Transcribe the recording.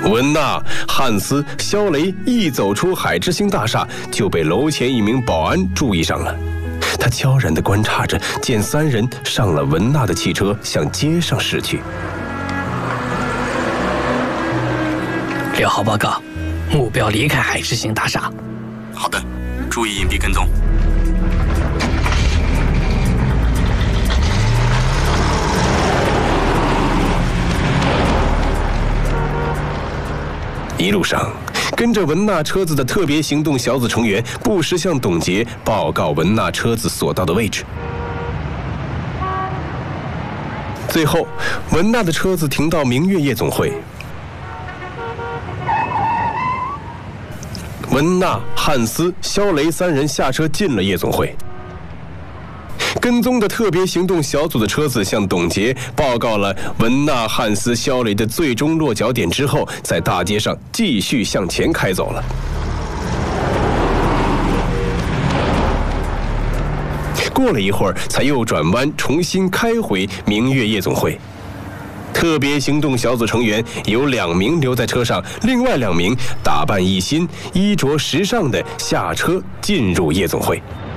文娜、汉斯、肖雷一走出海之星大厦，就被楼前一名保安注意上了。他悄然地观察着，见三人上了文娜的汽车，向街上驶去。 6号报告，目标离开海之星大厦。 好的，注意隐蔽跟踪。 一路上，跟着文娜车子的特别行动小组成员不时向董洁报告文娜车子所到的位置。最后，文娜的车子停到明月夜总会。文娜、汉斯、肖雷三人下车进了夜总会。跟踪的特别行动小组的车子向董洁报告了文娜、汉斯、肖雷的最终落脚点之后，在大街上继续向前开走了。过了一会儿，才又转弯重新开回明月夜总会。特别行动小组成员有2名留在车上，另外2名打扮一新、衣着时尚的下车进入夜总会。